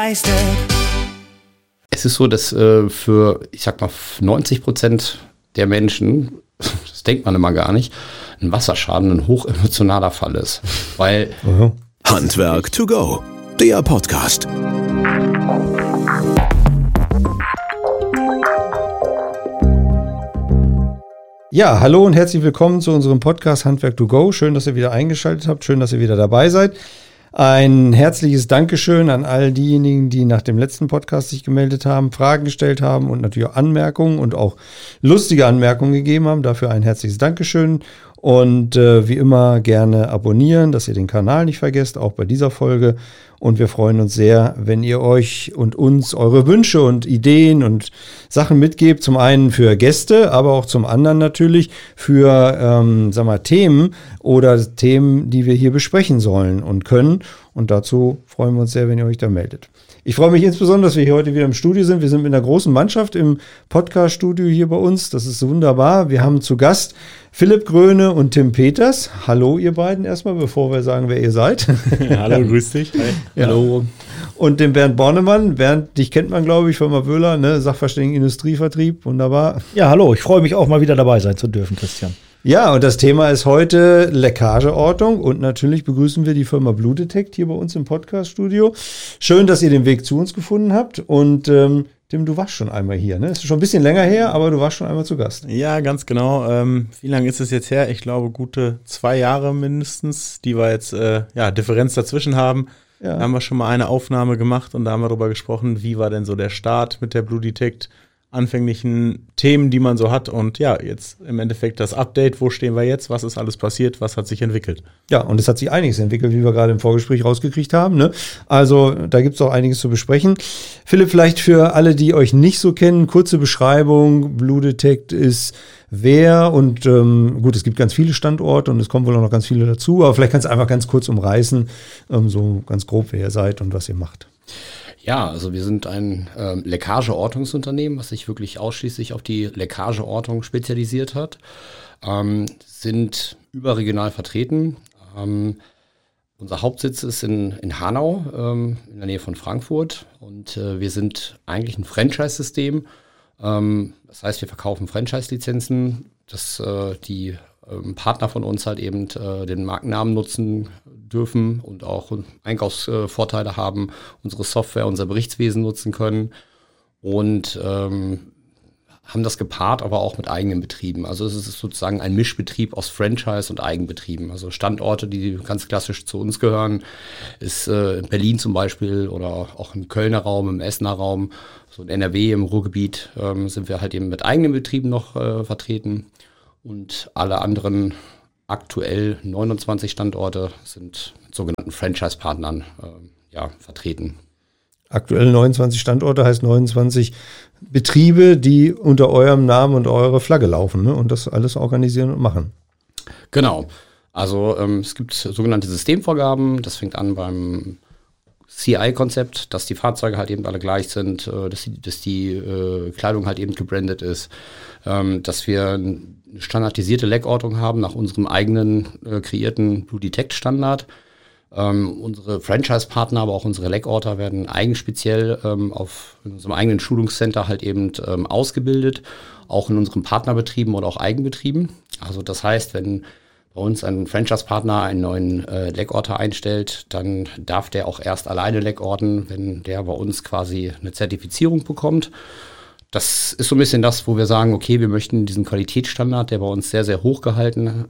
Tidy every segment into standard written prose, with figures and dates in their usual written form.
Es ist so, dass für, ich sag mal, 90% der Menschen, das denkt man immer gar nicht, ein Wasserschaden ein hochemotionaler Fall ist. Weil Handwerk to go, der Podcast. Ja, hallo und herzlich willkommen zu unserem Podcast Handwerk to go. Schön, dass ihr wieder eingeschaltet habt. Schön, dass ihr wieder dabei seid. Ein herzliches Dankeschön an all diejenigen, die nach dem letzten Podcast sich gemeldet haben, Fragen gestellt haben und natürlich auch Anmerkungen und auch lustige Anmerkungen gegeben haben. Dafür ein herzliches Dankeschön. Und wie immer gerne abonnieren, dass ihr den Kanal nicht vergesst, auch bei dieser Folge. Und wir freuen uns sehr, wenn ihr euch und uns eure Wünsche und Ideen und Sachen mitgebt. Zum einen für Gäste, aber auch zum anderen natürlich für Themen oder Themen, die wir hier besprechen sollen und können. Und dazu freuen wir uns sehr, wenn ihr euch da meldet. Ich freue mich insbesondere, dass wir hier heute wieder im Studio sind. Wir sind mit einer großen Mannschaft im Podcast-Studio hier bei uns. Das ist wunderbar. Wir haben zu Gast Philipp Gröne und Tim Peters. Hallo ihr beiden erstmal, bevor wir sagen, wer ihr seid. Hallo, grüß dich. Hi. Ja. Hallo. Und den Bernd Bornemann. Bernd, dich kennt man, glaube ich, Firma Wöhler, ne? Sachverständigen Industrievertrieb. Wunderbar. Ja, hallo. Ich freue mich auch mal wieder dabei sein zu dürfen, Christian. Ja, und das Thema ist heute Leckageortung und natürlich begrüßen wir die Firma Blue Detect hier bei uns im Podcast-Studio. Schön, dass ihr den Weg zu uns gefunden habt und Tim, du warst schon einmal hier, ne? Ist schon ein bisschen länger her, aber du warst schon einmal zu Gast. Ja, ganz genau. Wie lange ist es jetzt her? Ich glaube, gute 2 Jahre mindestens, die wir jetzt Differenz dazwischen haben. Ja. Da haben wir schon mal eine Aufnahme gemacht und da haben wir darüber gesprochen, wie war denn so der Start mit der Blue Detect, anfänglichen Themen, die man so hat und ja, jetzt im Endeffekt das Update, wo stehen wir jetzt, was ist alles passiert, was hat sich entwickelt. Ja, und es hat sich einiges entwickelt, wie wir gerade im Vorgespräch rausgekriegt haben, ne? Also da gibt es auch einiges zu besprechen. Philipp, vielleicht für alle, die euch nicht so kennen, kurze Beschreibung, Blue Detect ist wer und gut, es gibt ganz viele Standorte und es kommen wohl auch noch ganz viele dazu, aber vielleicht kannst du einfach ganz kurz umreißen, so ganz grob, wer ihr seid und was ihr macht. Ja, also wir sind ein Leckageortungsunternehmen, was sich wirklich ausschließlich auf die Leckageortung spezialisiert hat, sind überregional vertreten. Unser Hauptsitz ist in Hanau, in der Nähe von Frankfurt und wir sind eigentlich ein Franchise-System. Das heißt, wir verkaufen Franchise-Lizenzen, dass die Partner von uns halt eben den Markennamen nutzen dürfen und auch Einkaufsvorteile haben, unsere Software, unser Berichtswesen nutzen können und haben das gepaart, aber auch mit eigenen Betrieben. Also es ist sozusagen ein Mischbetrieb aus Franchise und Eigenbetrieben. Also Standorte, die ganz klassisch zu uns gehören, ist in Berlin zum Beispiel oder auch im Kölner Raum, im Essener Raum, so in NRW, im Ruhrgebiet sind wir halt eben mit eigenen Betrieben noch vertreten. Und alle anderen aktuell 29 Standorte sind mit sogenannten Franchise-Partnern vertreten. Aktuell 29 Standorte heißt 29 Betriebe, die unter eurem Namen und eurer Flagge laufen, ne? Und das alles organisieren und machen. Genau. Also es gibt sogenannte Systemvorgaben. Das fängt an beim CI-Konzept, dass die Fahrzeuge halt eben alle gleich sind, dass die Kleidung halt eben gebrandet ist, dass wir eine standardisierte Leckortung haben nach unserem eigenen kreierten Blue Detect Standard. Unsere Franchise-Partner, aber auch unsere Leckorter werden eigenspeziell in unserem eigenen Schulungscenter halt eben ausgebildet, auch in unseren Partnerbetrieben oder auch Eigenbetrieben. Also das heißt, wenn bei uns ein Franchise-Partner einen neuen Leckorter einstellt, dann darf der auch erst alleine leckorten, wenn der bei uns quasi eine Zertifizierung bekommt. Das ist so ein bisschen das, wo wir sagen, okay, wir möchten diesen Qualitätsstandard, der bei uns sehr, sehr hoch gehalten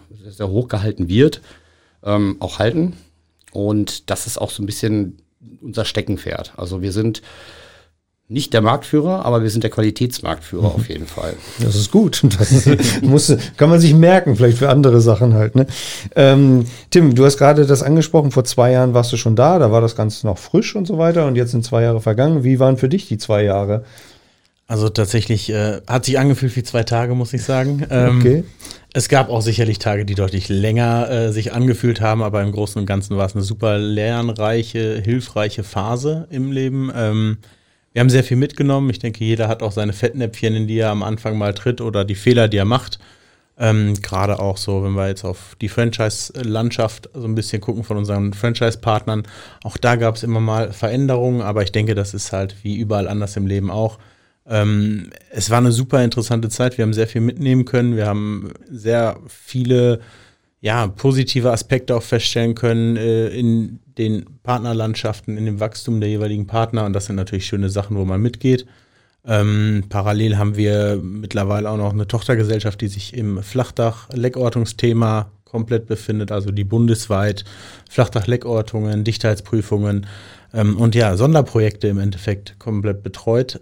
wird, auch halten. Und das ist auch so ein bisschen unser Steckenpferd. Also wir sind nicht der Marktführer, aber wir sind der Qualitätsmarktführer auf jeden Fall. Das ist gut. Das kann man sich merken, vielleicht für andere Sachen halt. Ne? Tim, du hast gerade das angesprochen, vor 2 Jahren warst du schon da war das Ganze noch frisch und so weiter und jetzt sind 2 Jahre vergangen. Wie waren für dich die 2 Jahre? Also tatsächlich hat sich angefühlt wie 2 Tage, muss ich sagen. Okay. Es gab auch sicherlich Tage, die deutlich länger sich angefühlt haben, aber im Großen und Ganzen war es eine super lernreiche, hilfreiche Phase im Leben. Wir haben sehr viel mitgenommen. Ich denke, jeder hat auch seine Fettnäpfchen, in die er am Anfang mal tritt oder die Fehler, die er macht. Gerade auch so, wenn wir jetzt auf die Franchise-Landschaft so ein bisschen gucken von unseren Franchise-Partnern, auch da gab es immer mal Veränderungen, aber ich denke, das ist halt wie überall anders im Leben auch. Es war eine super interessante Zeit, wir haben sehr viel mitnehmen können, wir haben sehr viele positive Aspekte auch feststellen können in den Partnerlandschaften, in dem Wachstum der jeweiligen Partner, und das sind natürlich schöne Sachen, wo man mitgeht. Parallel haben wir mittlerweile auch noch eine Tochtergesellschaft, die sich im Flachdach-Leckortungsthema komplett befindet, also die bundesweit Flachdach-Leckortungen, Dichtheitsprüfungen und Sonderprojekte im Endeffekt komplett betreut.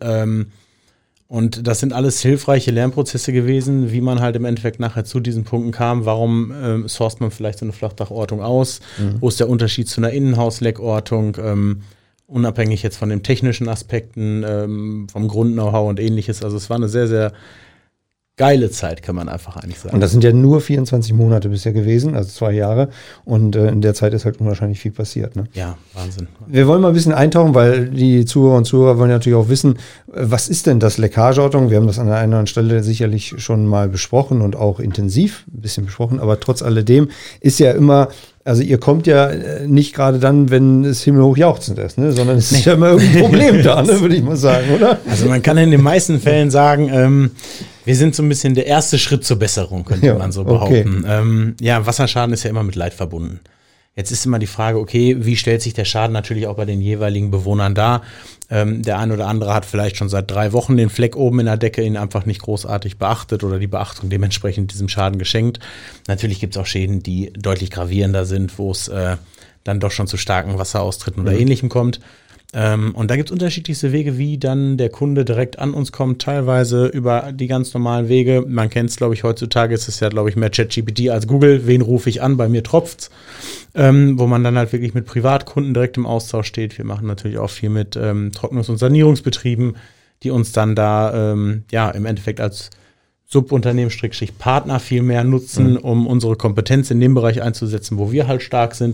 Und das sind alles hilfreiche Lernprozesse gewesen, wie man halt im Endeffekt nachher zu diesen Punkten kam. Warum sourced man vielleicht so eine Flachdachortung aus? Wo ist der Unterschied zu einer Innenhausleckortung? Unabhängig jetzt von den technischen Aspekten, vom Grund-Know-how und ähnliches. Also es war eine sehr, sehr geile Zeit, kann man einfach eigentlich sagen. Und das sind ja nur 24 Monate bisher gewesen, also 2 Jahre. Und in der Zeit ist halt unwahrscheinlich viel passiert. Ne? Ja, Wahnsinn. Wir wollen mal ein bisschen eintauchen, weil die Zuhörer und Zuhörer wollen natürlich auch wissen, was ist denn das Leckageortung? Wir haben das an der einen oder anderen Stelle sicherlich schon mal besprochen und auch intensiv ein bisschen besprochen. Aber trotz alledem ist ja immer, also ihr kommt ja nicht gerade dann, wenn es himmelhoch jauchzend ist, ne? Sondern es ist ja immer irgendein Problem da, ne? Würde ich mal sagen, oder? Also man kann in den meisten Fällen sagen, wir sind so ein bisschen der erste Schritt zur Besserung, könnte man so behaupten. Okay. Wasserschaden ist ja immer mit Leid verbunden. Jetzt ist immer die Frage, okay, wie stellt sich der Schaden natürlich auch bei den jeweiligen Bewohnern dar? Der ein oder andere hat vielleicht schon seit 3 Wochen den Fleck oben in der Decke, ihn einfach nicht großartig beachtet oder die Beachtung dementsprechend diesem Schaden geschenkt. Natürlich gibt es auch Schäden, die deutlich gravierender sind, wo es dann doch schon zu starken Wasseraustritten oder Ähnlichem kommt. Und da gibt es unterschiedlichste Wege, wie dann der Kunde direkt an uns kommt, teilweise über die ganz normalen Wege. Man kennt es, glaube ich, heutzutage ist es ja, glaube ich, mehr ChatGPT als Google. Wen rufe ich an? Bei mir tropft's. Wo man dann halt wirklich mit Privatkunden direkt im Austausch steht. Wir machen natürlich auch viel mit Trocknungs- und Sanierungsbetrieben, die uns dann da im Endeffekt als Subunternehmen-Partner viel mehr nutzen, um unsere Kompetenz in dem Bereich einzusetzen, wo wir halt stark sind.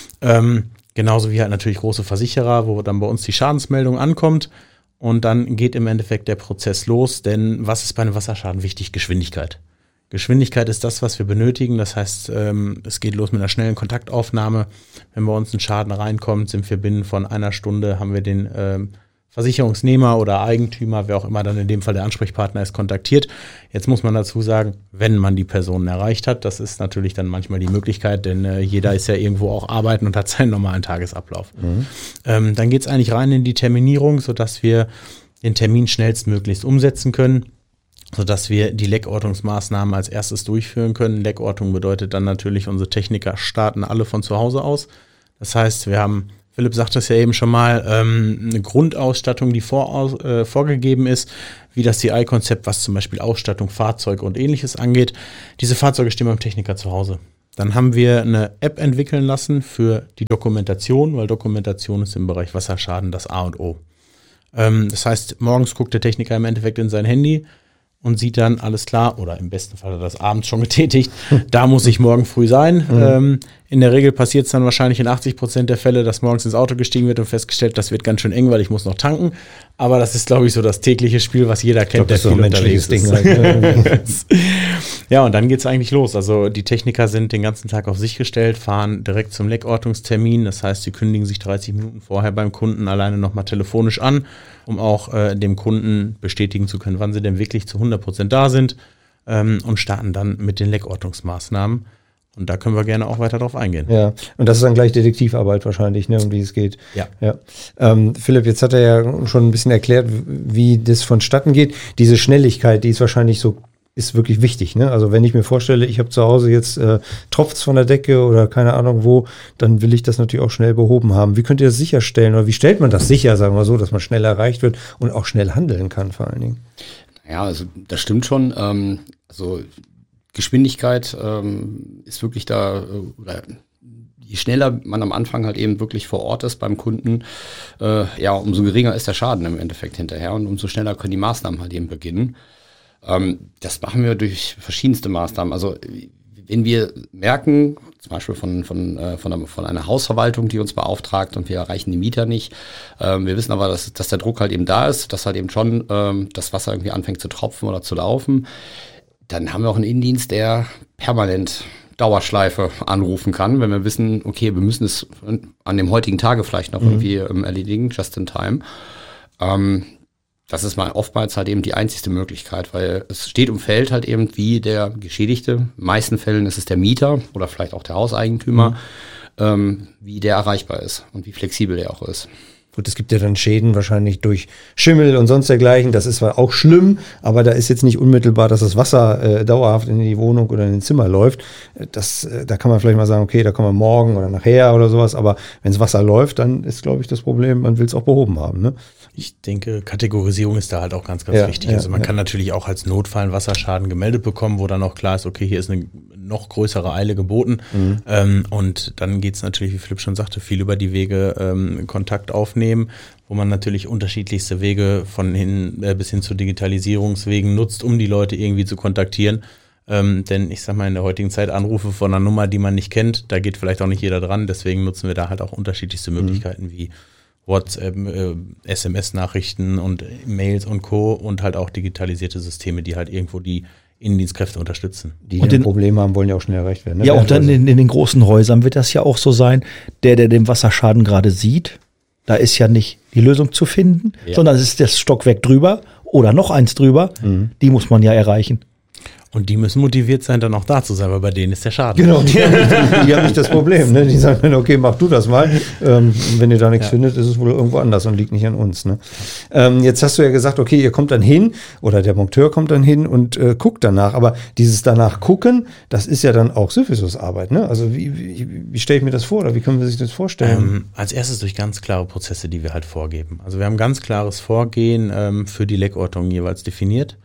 Genauso wie halt natürlich große Versicherer, wo dann bei uns die Schadensmeldung ankommt und dann geht im Endeffekt der Prozess los, denn was ist bei einem Wasserschaden wichtig? Geschwindigkeit. Geschwindigkeit ist das, was wir benötigen, das heißt, es geht los mit einer schnellen Kontaktaufnahme. Wenn bei uns ein Schaden reinkommt, sind wir binnen von 1 Stunde, haben wir den Versicherungsnehmer oder Eigentümer, wer auch immer dann in dem Fall der Ansprechpartner ist, kontaktiert. Jetzt muss man dazu sagen, wenn man die Personen erreicht hat, das ist natürlich dann manchmal die Möglichkeit, denn jeder ist ja irgendwo auch arbeiten und hat seinen normalen Tagesablauf. Dann geht es eigentlich rein in die Terminierung, sodass wir den Termin schnellstmöglichst umsetzen können, sodass wir die Leckortungsmaßnahmen als erstes durchführen können. Leckortung bedeutet dann natürlich, unsere Techniker starten alle von zu Hause aus. Das heißt, wir haben, Philipp sagt das ja eben schon mal, eine Grundausstattung, die vorgegeben ist, wie das CI-Konzept, was zum Beispiel Ausstattung, Fahrzeug und ähnliches angeht. Diese Fahrzeuge stehen beim Techniker zu Hause. Dann haben wir eine App entwickeln lassen für die Dokumentation, weil Dokumentation ist im Bereich Wasserschaden das A und O. Das heißt, morgens guckt der Techniker im Endeffekt in sein Handy und sieht dann, alles klar, oder im besten Fall hat er das abends schon getätigt, da muss ich morgen früh sein. In der Regel passiert es dann wahrscheinlich in 80% der Fälle, dass morgens ins Auto gestiegen wird und festgestellt, das wird ganz schön eng, weil ich muss noch tanken. Aber das ist, glaube ich, so das tägliche Spiel, was jeder kennt, der viel unterwegs ist. Halt. Ja, und dann geht es eigentlich los. Also die Techniker sind den ganzen Tag auf sich gestellt, fahren direkt zum Leckortungstermin. Das heißt, sie kündigen sich 30 Minuten vorher beim Kunden alleine nochmal telefonisch an, um auch dem Kunden bestätigen zu können, wann sie denn wirklich zu 100% da sind, und starten dann mit den Leckortungsmaßnahmen. Und da können wir gerne auch weiter drauf eingehen. Ja, und das ist dann gleich Detektivarbeit wahrscheinlich, ne, um die es geht. Ja. Philipp, jetzt hat er ja schon ein bisschen erklärt, wie das vonstatten geht. Diese Schnelligkeit, die ist wahrscheinlich so, ist wirklich wichtig, ne? Also wenn ich mir vorstelle, ich habe zu Hause jetzt tropft's von der Decke oder keine Ahnung wo, dann will ich das natürlich auch schnell behoben haben. Wie könnt ihr das sicherstellen oder wie stellt man das sicher, sagen wir so, dass man schnell erreicht wird und auch schnell handeln kann vor allen Dingen? Ja, also das stimmt schon. Also Geschwindigkeit ist wirklich da, oder je schneller man am Anfang halt eben wirklich vor Ort ist beim Kunden, umso geringer ist der Schaden im Endeffekt hinterher und umso schneller können die Maßnahmen halt eben beginnen. Das machen wir durch verschiedenste Maßnahmen. Also wenn wir merken, zum Beispiel von einer Hausverwaltung, die uns beauftragt und wir erreichen die Mieter nicht, wir wissen aber, dass der Druck halt eben da ist, dass halt eben schon das Wasser irgendwie anfängt zu tropfen oder zu laufen, dann haben wir auch einen Innendienst, der permanent Dauerschleife anrufen kann, wenn wir wissen, okay, wir müssen es an dem heutigen Tage vielleicht noch irgendwie erledigen, just in time. Das ist mal oftmals halt eben die einzigste Möglichkeit, weil es steht und fällt halt eben, wie der Geschädigte, in den meisten Fällen ist es der Mieter oder vielleicht auch der Hauseigentümer, wie der erreichbar ist und wie flexibel der auch ist. Gut, es gibt ja dann Schäden wahrscheinlich durch Schimmel und sonst dergleichen. Das ist zwar auch schlimm, aber da ist jetzt nicht unmittelbar, dass das Wasser dauerhaft in die Wohnung oder in den Zimmer läuft. Da kann man vielleicht mal sagen, okay, da kommen wir morgen oder nachher oder sowas. Aber wenn das Wasser läuft, dann ist, glaube ich, das Problem, man will es auch behoben haben. Ne? Ich denke, Kategorisierung ist da halt auch ganz wichtig. Also man kann natürlich auch als Notfall einen Wasserschaden gemeldet bekommen, wo dann auch klar ist, okay, hier ist eine noch größere Eile geboten. Und dann geht es natürlich, wie Philipp schon sagte, viel über die Wege Kontakt aufnehmen, wo man natürlich unterschiedlichste Wege bis hin zu Digitalisierungswegen nutzt, um die Leute irgendwie zu kontaktieren. Denn ich sag mal, in der heutigen Zeit Anrufe von einer Nummer, die man nicht kennt, da geht vielleicht auch nicht jeder dran. Deswegen nutzen wir da halt auch unterschiedlichste Möglichkeiten wie WhatsApp, SMS-Nachrichten und Mails und Co. und halt auch digitalisierte Systeme, die halt irgendwo die Innendienstkräfte unterstützen. Die ein Problem haben, wollen ja auch schnell erreicht werden. Ne? Ja, auch dann in den großen Häusern wird das ja auch so sein, der den Wasserschaden gerade sieht, da ist ja nicht die Lösung zu finden, sondern es ist das Stockwerk drüber oder noch eins drüber, die muss man ja erreichen. Und die müssen motiviert sein, dann auch da zu sein, weil bei denen ist der Schaden. Genau, die haben nicht das Problem. Ne? Die sagen dann, okay, mach du das mal. Wenn ihr da nichts findet, ist es wohl irgendwo anders und liegt nicht an uns. Ne? Jetzt hast du ja gesagt, okay, ihr kommt dann hin oder der Monteur kommt dann hin und guckt danach. Aber dieses danach gucken, das ist ja dann auch Syphisusarbeit. Ne? Also wie stelle ich mir das vor oder wie können wir sich das vorstellen? Als erstes durch ganz klare Prozesse, die wir halt vorgeben. Also wir haben ganz klares Vorgehen für die Leckortung jeweils definiert.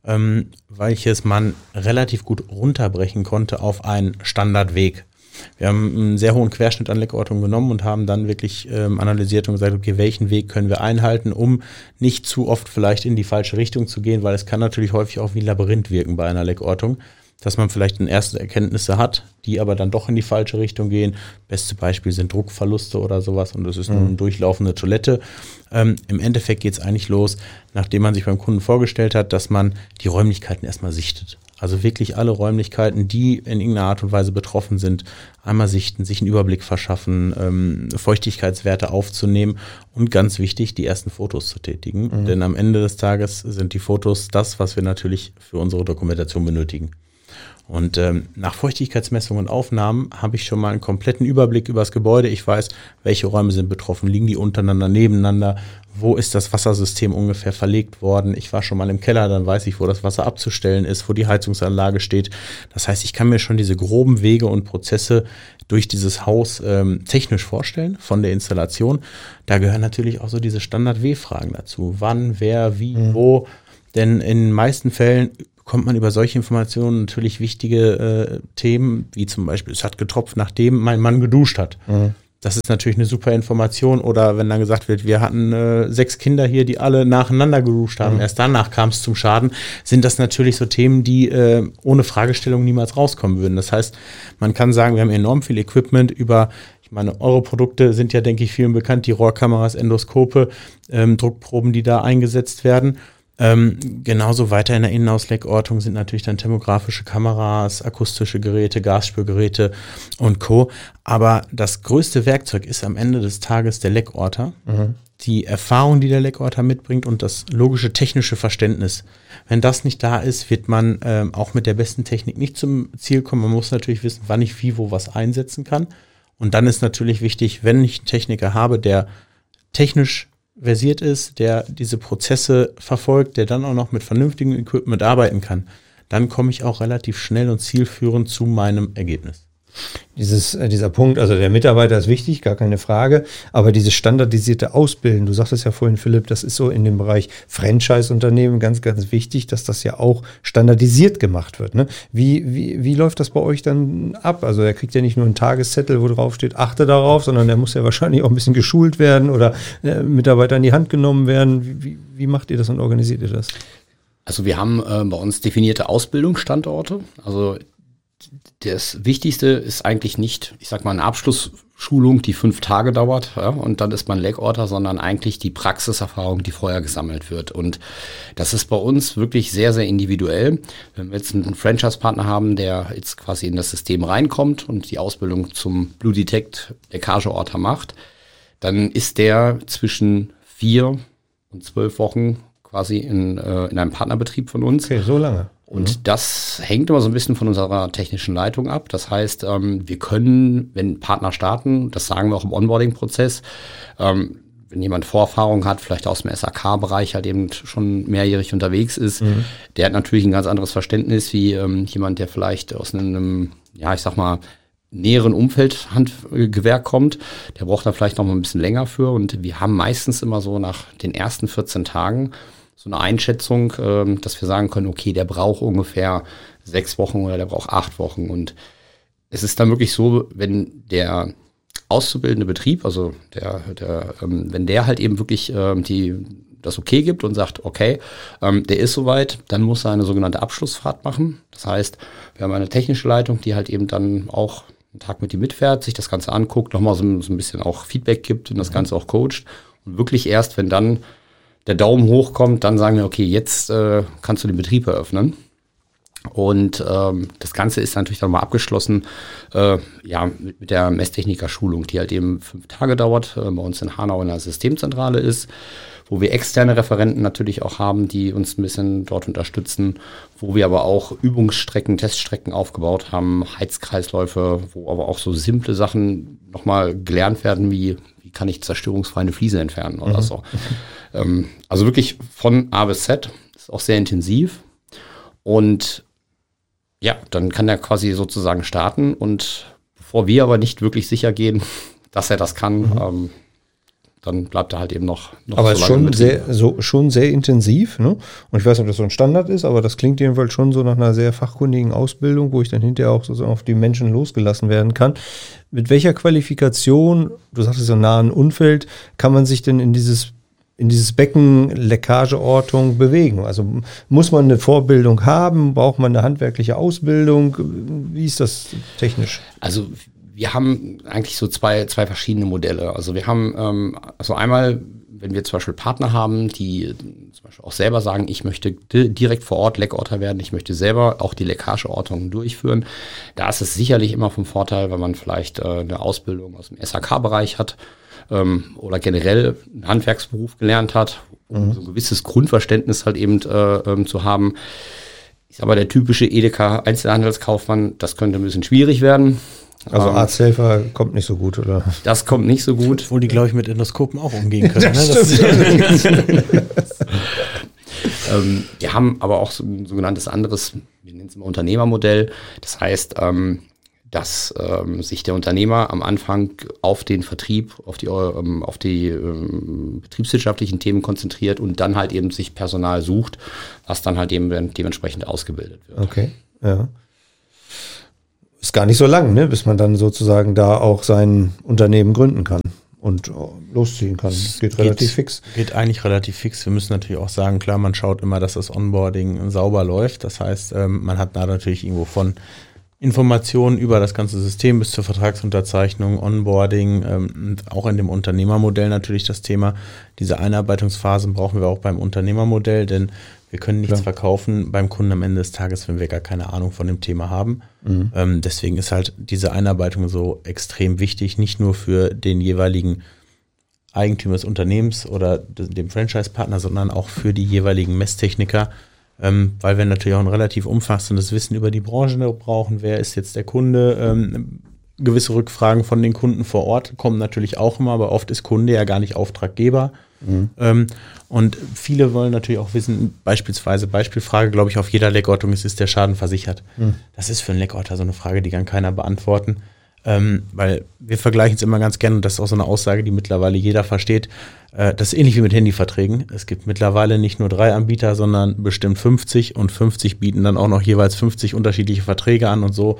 Welches man relativ gut runterbrechen konnte auf einen Standardweg. Wir haben einen sehr hohen Querschnitt an Leckortungen genommen und haben dann wirklich analysiert und gesagt, okay, welchen Weg können wir einhalten, um nicht zu oft vielleicht in die falsche Richtung zu gehen, weil es kann natürlich häufig auch wie ein Labyrinth wirken bei einer Leckortung, dass man vielleicht erste Erkenntnisse hat, die aber dann doch in die falsche Richtung gehen. Beste Beispiel sind Druckverluste oder sowas und das ist nur eine durchlaufende Toilette. Im Endeffekt geht es eigentlich los, nachdem man sich beim Kunden vorgestellt hat, dass man die Räumlichkeiten erstmal sichtet. Also wirklich alle Räumlichkeiten, die in irgendeiner Art und Weise betroffen sind, einmal sichten, sich einen Überblick verschaffen, Feuchtigkeitswerte aufzunehmen und ganz wichtig, die ersten Fotos zu tätigen. Denn am Ende des Tages sind die Fotos das, was wir natürlich für unsere Dokumentation benötigen. Und nach Feuchtigkeitsmessungen und Aufnahmen habe ich schon mal einen kompletten Überblick über das Gebäude. Ich weiß, welche Räume sind betroffen, liegen die untereinander, nebeneinander, wo ist das Wassersystem ungefähr verlegt worden. Ich war schon mal im Keller, dann weiß ich, wo das Wasser abzustellen ist, wo die Heizungsanlage steht. Das heißt, ich kann mir schon diese groben Wege und Prozesse durch dieses Haus technisch vorstellen, von der Installation. Da gehören natürlich auch so diese Standard-W-Fragen dazu. Wann, wer, wie, wo. Denn in den meisten Fällen kommt man über solche Informationen natürlich wichtige Themen, wie zum Beispiel, es hat getropft, nachdem mein Mann geduscht hat. Das ist natürlich eine super Information. Oder wenn dann gesagt wird, wir hatten 6 Kinder hier, die alle nacheinander geduscht haben, erst danach kam es zum Schaden, sind das natürlich so Themen, die ohne Fragestellung niemals rauskommen würden. Das heißt, man kann sagen, wir haben enorm viel Equipment über, ich meine, eure Produkte sind ja, denke ich, vielen bekannt, die Rohrkameras, Endoskope, Druckproben, die da eingesetzt werden. Genauso weiter in der Innenausleckortung sind natürlich dann thermografische Kameras, akustische Geräte, Gasspürgeräte und Co. Aber das größte Werkzeug ist am Ende des Tages der Leckorter. Die Erfahrung, die der Leckorter mitbringt und das logische technische Verständnis. Wenn das nicht da ist, wird man auch mit der besten Technik nicht zum Ziel kommen. Man muss natürlich wissen, wann ich wie wo was einsetzen kann. Und dann ist natürlich wichtig, wenn ich einen Techniker habe, der technisch versiert ist, der diese Prozesse verfolgt, der dann auch noch mit vernünftigem Equipment arbeiten kann, dann komme ich auch relativ schnell und zielführend zu meinem Ergebnis. Dieser Punkt, also der Mitarbeiter ist wichtig, gar keine Frage, aber dieses standardisierte Ausbilden, du sagtest ja vorhin, Philipp, das ist so in dem Bereich Franchise-Unternehmen ganz, ganz wichtig, dass das ja auch standardisiert gemacht wird. Ne? Wie läuft das bei euch dann ab? Also er kriegt ja nicht nur einen Tageszettel, wo drauf steht, achte darauf, sondern der muss ja wahrscheinlich auch ein bisschen geschult werden oder Mitarbeiter in die Hand genommen werden. Wie macht ihr das und organisiert ihr das? Also wir haben bei uns definierte Ausbildungsstandorte, also das Wichtigste ist eigentlich nicht, ich sag mal, eine Abschlussschulung, die 5 Tage dauert, ja, und dann ist man Leg-Orter, sondern eigentlich die Praxiserfahrung, die vorher gesammelt wird. Und das ist bei uns wirklich sehr, sehr individuell. Wenn wir jetzt einen Franchise-Partner haben, der jetzt quasi in das System reinkommt und die Ausbildung zum Blue Detect Leckageorter macht, dann ist der zwischen 4 und 12 Wochen quasi in einem Partnerbetrieb von uns. Okay, so lange. Und das hängt immer so ein bisschen von unserer technischen Leitung ab. Das heißt, wir können, wenn Partner starten, das sagen wir auch im Onboarding-Prozess, wenn jemand Vorerfahrung hat, vielleicht aus dem SAK-Bereich halt eben schon mehrjährig unterwegs ist, der hat natürlich ein ganz anderes Verständnis wie jemand, der vielleicht aus einem, ja, ich sag mal, näheren Umfeld Handgewerk kommt. Der braucht da vielleicht noch mal ein bisschen länger für. Und wir haben meistens immer so nach den ersten 14 Tagen so eine Einschätzung, dass wir sagen können, okay, der braucht ungefähr 6 Wochen oder der braucht 8 Wochen. Und es ist dann wirklich so, wenn der auszubildende Betrieb, also wenn der halt eben wirklich das okay gibt und sagt, okay, der ist soweit, dann muss er eine sogenannte Abschlussfahrt machen. Das heißt, wir haben eine technische Leitung, die halt eben dann auch einen Tag mit ihm mitfährt, sich das Ganze anguckt, nochmal so ein bisschen auch Feedback gibt und das Ganze auch coacht. Und wirklich erst, wenn dann der Daumen hochkommt, dann sagen wir, okay, jetzt kannst du den Betrieb eröffnen. Und das Ganze ist natürlich dann mal abgeschlossen mit der Messtechniker-Schulung, die halt eben 5 Tage dauert, bei uns in Hanau in der Systemzentrale ist, wo wir externe Referenten natürlich auch haben, die uns ein bisschen dort unterstützen, wo wir aber auch Übungsstrecken, Teststrecken aufgebaut haben, Heizkreisläufe, wo aber auch so simple Sachen nochmal gelernt werden, wie kann ich zerstörungsfrei eine Fliese entfernen oder so. Also wirklich von A bis Z, ist auch sehr intensiv. Und ja, dann kann er quasi sozusagen starten. Und bevor wir aber nicht wirklich sicher gehen, dass er das kann, dann bleibt er halt eben noch aber so lange schon sehr intensiv, ne? Und ich weiß nicht, ob das so ein Standard ist, aber das klingt jedenfalls schon so nach einer sehr fachkundigen Ausbildung, wo ich dann hinterher auch sozusagen auf die Menschen losgelassen werden kann. Mit welcher Qualifikation, du sagtest so nahen Umfeld, kann man sich denn in dieses Becken Leckageortung bewegen? Also muss man eine Vorbildung haben? Braucht man eine handwerkliche Ausbildung? Wie ist das technisch? Also wir haben eigentlich so zwei verschiedene Modelle. Also wir haben also einmal, wenn wir zum Beispiel Partner haben, die zum Beispiel auch selber sagen, ich möchte direkt vor Ort Leckorter werden, ich möchte selber auch die Leckageortung durchführen. Da ist es sicherlich immer vom Vorteil, wenn man vielleicht eine Ausbildung aus dem SAK-Bereich hat oder generell einen Handwerksberuf gelernt hat, um so ein gewisses Grundverständnis halt eben zu haben. Ich sag mal, der typische Edeka-Einzelhandelskaufmann, das könnte ein bisschen schwierig werden. Also Arzthelfer kommt nicht so gut, oder? Das kommt nicht so gut. Obwohl die, glaube ich, mit Endoskopen auch umgehen können. Ne? Wir haben aber auch so ein sogenanntes anderes, wir nennen es mal Unternehmermodell. Das heißt, dass sich der Unternehmer am Anfang auf den Vertrieb, auf die betriebswirtschaftlichen Themen konzentriert und dann halt eben sich Personal sucht, was dann halt eben dementsprechend ausgebildet wird. Okay, ja. Ist gar nicht so lang, ne, bis man dann sozusagen da auch sein Unternehmen gründen kann und losziehen kann. Geht relativ fix. Geht eigentlich relativ fix. Wir müssen natürlich auch sagen, klar, man schaut immer, dass das Onboarding sauber läuft. Das heißt, man hat da natürlich irgendwo von Informationen über das ganze System bis zur Vertragsunterzeichnung, Onboarding, und auch in dem Unternehmermodell natürlich das Thema. Diese Einarbeitungsphasen brauchen wir auch beim Unternehmermodell, denn wir können nichts verkaufen beim Kunden am Ende des Tages, wenn wir gar keine Ahnung von dem Thema haben. Deswegen ist halt diese Einarbeitung so extrem wichtig, nicht nur für den jeweiligen Eigentümer des Unternehmens oder dem Franchise-Partner, sondern auch für die jeweiligen Messtechniker, weil wir natürlich auch ein relativ umfassendes Wissen über die Branche brauchen. Wer ist jetzt der Kunde? Gewisse Rückfragen von den Kunden vor Ort kommen natürlich auch immer, aber oft ist Kunde ja gar nicht Auftraggeber. Und viele wollen natürlich auch wissen, Beispielfrage, glaube ich, auf jeder Leckortung ist der Schaden versichert. Das ist für einen Leckorter so eine Frage, die kann keiner beantworten, weil wir vergleichen es immer ganz gerne, und das ist auch so eine Aussage, die mittlerweile jeder versteht. Das ist ähnlich wie mit Handyverträgen. Es gibt mittlerweile nicht nur 3 Anbieter, sondern bestimmt 50 und 50 bieten dann auch noch jeweils 50 unterschiedliche Verträge an und so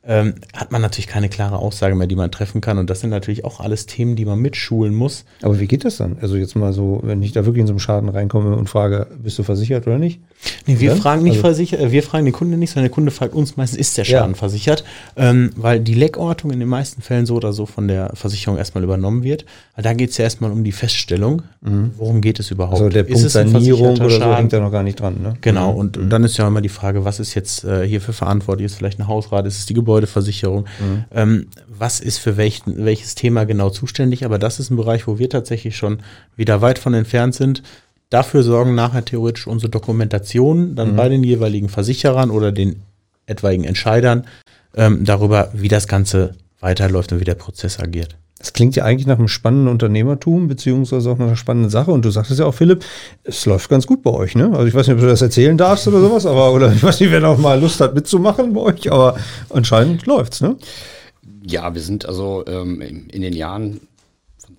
hat man natürlich keine klare Aussage mehr, die man treffen kann. Und das sind natürlich auch alles Themen, die man mitschulen muss. Aber wie geht das dann? Also jetzt mal so, wenn ich da wirklich in so einen Schaden reinkomme und frage, bist du versichert oder nicht? Nee, wir fragen nicht wir fragen den Kunden nicht, sondern der Kunde fragt uns meistens, ist der Schaden versichert? Weil die Leckortung in den meisten Fällen so oder so von der Versicherung erstmal übernommen wird. Weil da geht es ja erstmal um die Feststellung, worum geht es überhaupt? Also der Punkt Sanierung oder so hängt da noch gar nicht dran, ne? Genau, und dann ist ja immer die Frage, was ist jetzt hier für verantwortlich? Ist vielleicht ein Hausrat, ist es die Gebäudeversicherung? Was ist für welches Thema genau zuständig? Aber das ist ein Bereich, wo wir tatsächlich schon wieder weit von entfernt sind. Dafür sorgen nachher theoretisch unsere Dokumentationen dann bei den jeweiligen Versicherern oder den etwaigen Entscheidern darüber, wie das Ganze weiterläuft und wie der Prozess agiert. Das klingt ja eigentlich nach einem spannenden Unternehmertum, beziehungsweise auch nach einer spannenden Sache. Und du sagtest ja auch, Philipp, es läuft ganz gut bei euch, ne? Also ich weiß nicht, ob du das erzählen darfst oder sowas, oder ich weiß nicht, wer noch mal Lust hat mitzumachen bei euch, aber anscheinend läuft's, ne? Ja, wir sind also in den Jahren von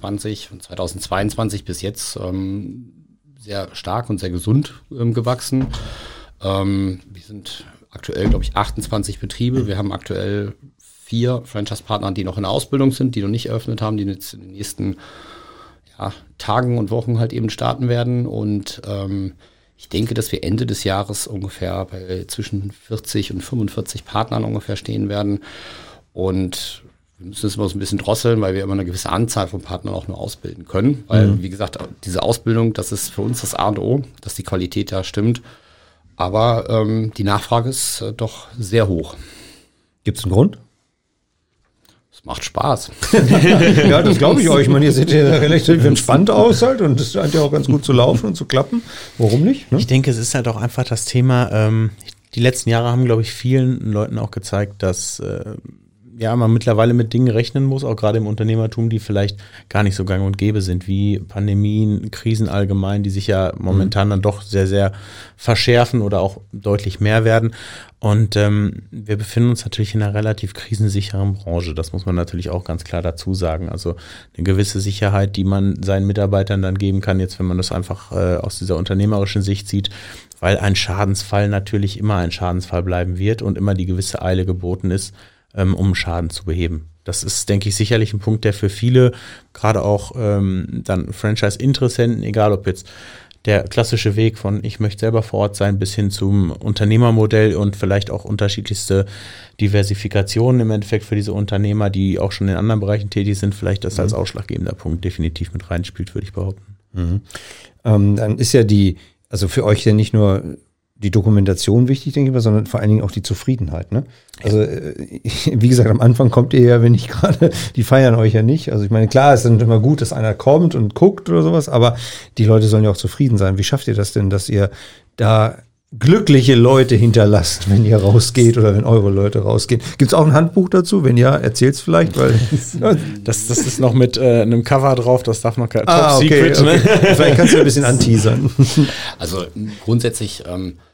2022 bis jetzt sehr stark und sehr gesund gewachsen. Wir sind aktuell, glaube ich, 28 Betriebe. Wir haben aktuell 4 Franchise-Partner, die noch in der Ausbildung sind, die noch nicht eröffnet haben, die jetzt in den nächsten Tagen und Wochen halt eben starten werden. Und ich denke, dass wir Ende des Jahres ungefähr bei zwischen 40 und 45 Partnern ungefähr stehen werden. Und wir müssen es immer so ein bisschen drosseln, weil wir immer eine gewisse Anzahl von Partnern auch nur ausbilden können. Weil, wie gesagt, diese Ausbildung, das ist für uns das A und O, dass die Qualität da stimmt. Aber die Nachfrage ist doch sehr hoch. Gibt es einen Grund? Es macht Spaß. Ja, das glaube ich euch. Ich meine, ihr seht ja relativ entspannt aus halt und es scheint ja auch ganz gut zu laufen und zu klappen. Warum nicht? Ne? Ich denke, es ist halt auch einfach das Thema, die letzten Jahre haben, glaube ich, vielen Leuten auch gezeigt, dass man mittlerweile mit Dingen rechnen muss, auch gerade im Unternehmertum, die vielleicht gar nicht so gang und gäbe sind, wie Pandemien, Krisen allgemein, die sich ja momentan dann doch sehr, sehr verschärfen oder auch deutlich mehr werden. Und wir befinden uns natürlich in einer relativ krisensicheren Branche. Das muss man natürlich auch ganz klar dazu sagen. Also eine gewisse Sicherheit, die man seinen Mitarbeitern dann geben kann, jetzt wenn man das einfach aus dieser unternehmerischen Sicht sieht, weil ein Schadensfall natürlich immer ein Schadensfall bleiben wird und immer die gewisse Eile geboten ist, um Schaden zu beheben. Das ist, denke ich, sicherlich ein Punkt, der für viele, gerade auch dann Franchise-Interessenten, egal ob jetzt der klassische Weg von ich möchte selber vor Ort sein, bis hin zum Unternehmermodell und vielleicht auch unterschiedlichste Diversifikationen im Endeffekt für diese Unternehmer, die auch schon in anderen Bereichen tätig sind, vielleicht das als ausschlaggebender Punkt definitiv mit reinspielt, würde ich behaupten. Dann ist ja also für euch ja nicht nur die Dokumentation wichtig, denke ich mal, sondern vor allen Dingen auch die Zufriedenheit, ne? Also, wie gesagt, am Anfang kommt ihr ja, wenn nicht gerade, die feiern euch ja nicht. Also ich meine, klar, es ist dann immer gut, dass einer kommt und guckt oder sowas, aber die Leute sollen ja auch zufrieden sein. Wie schafft ihr das denn, dass ihr da glückliche Leute hinterlasst, wenn ihr rausgeht oder wenn eure Leute rausgehen? Gibt es auch ein Handbuch dazu? Wenn ja, erzähl's vielleicht, weil das ist noch mit einem Cover drauf, das darf noch kein Top Secret. Okay. Ne? Vielleicht kannst du ein bisschen anteasern. Also grundsätzlich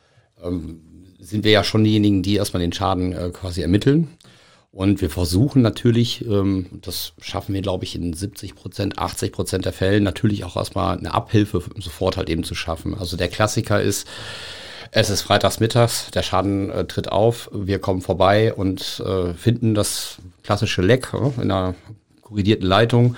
sind wir ja schon diejenigen, die erstmal den Schaden quasi ermitteln. Und wir versuchen natürlich, das schaffen wir, glaube ich, in 70%, 80% der Fällen, natürlich auch erstmal eine Abhilfe sofort halt eben zu schaffen. Also der Klassiker ist, es ist freitags mittags, der Schaden tritt auf, wir kommen vorbei und finden das klassische Leck in einer korrigierten Leitung